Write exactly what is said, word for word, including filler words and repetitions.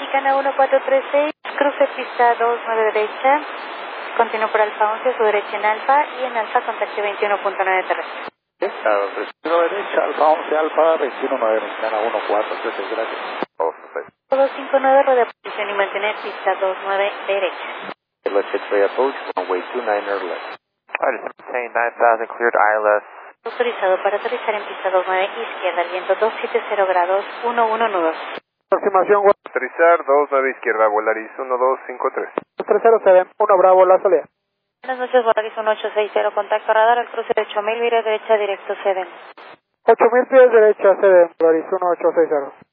Americana uno cuatro tres seis, cruce pista dos nueve derecha, continúo por Alfa once, su derecha en Alfa, y en Alfa contacte veintiuno punto nueve terrestre. veintiuno derecha, Alfa once, Alfa, veintiuno nueve, Mexicana uno cuatro tres seis, gracias. dos cinco nueve, rodea posición y mantener pista dos nueve derecha. Let's hit three approach, runway two nine er left. Alright, saying nine thousand cleared I L S. Autorizado para aterrizar en pista dos nueve izquierda, el viento doscientos setenta grados, uno uno nudos. Aproximación, Aterrizar dos nueve izquierda, Volaris uno dos cinco tres. tres cero siete, uno Bravo, la salida. Buenas noches, Volaris uno ocho seis cero, contacto radar al cruce de ocho mil, vire derecha directo siete. ocho mil pies derecha, C D, Volaris uno ocho seis cero.